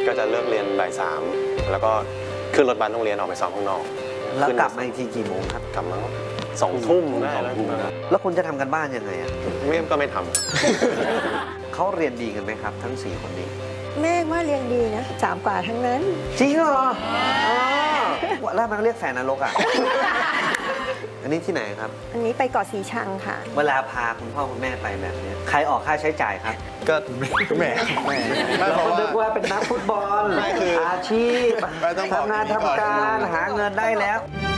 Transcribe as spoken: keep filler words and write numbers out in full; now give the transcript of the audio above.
ก็จะเลิกเรียนบ่ายสามแล้วก็ขึ้นรถบัสโรงเรียนออกไปซ้อมข้างนอกแล้วกลับมาอีกทีกี่โมงครับกลับมาสองทุ่มได้แล้วแล้วคุณจะทำกันบ้านยังไงอ่ะไม่ก็ไม่ทำเขาเรียนดีกันไหมครับทั้งสี่คนนี้แม่ว่าเรียนดีนะสามกว่าทั้งนั้นจริงเหรอแล้วมันเรียกแฟนนรกอ่ะอันนี้ที่ไหนครับอันนี้ไปเกาะสีชังค่ะเวลาพาคุณพ่อคุณแม่ไปแบบนี้ใครออกค่าใช้จ่ายครับก็แม่เราคิดว่าเป็นนักฟุตบอลอาชีพทำงานทำการหาเงินได้แล้ว